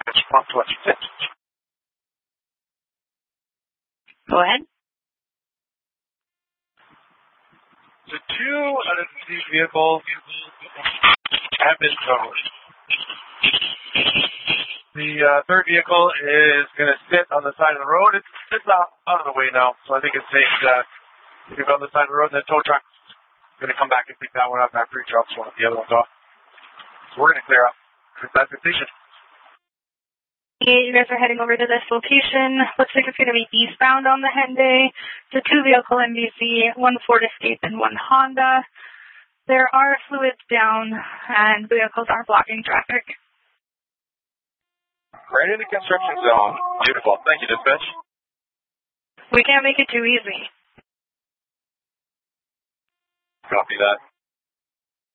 Go ahead. So 2 out of these vehicles have been towed. The third vehicle is going to sit on the side of the road. It's out of the way now, so I think it's safe to go on the side of the road. And the tow truck's going to come back and pick that one up after he drops one of the other ones off. So we're going to clear up that completion. You guys are heading over to this location. Looks like it's going to be eastbound on the Hyundai. It's a 2-vehicle MVC, 1 Ford Escape and 1 Honda. There are fluids down, and vehicles are blocking traffic. Right in the construction zone. Beautiful. Thank you, dispatch. We can't make it too easy. Copy that.